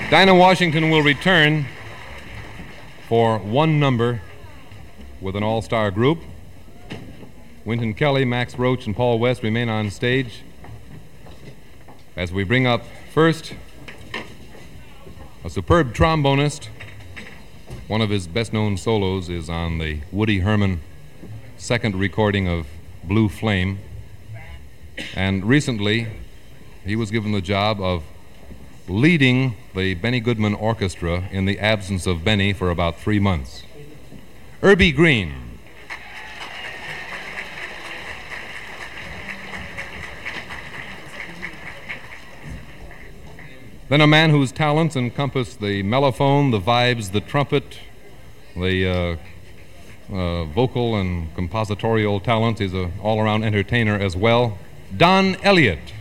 Dinah Washington will return for one number with an all-star group. Wynton Kelly, Max Roach, and Paul West remain on stage as we bring up first a superb trombonist. One of his best-known solos is on the Woody Herman second recording of Blue Flame. And recently, he was given the job of leading the Benny Goodman Orchestra in the absence of Benny for about 3 months. Urbie Green. Then a man whose talents encompass the mellophone, the vibes, the trumpet, the vocal and compositorial talent. He's an all-around entertainer as well. Don Elliott.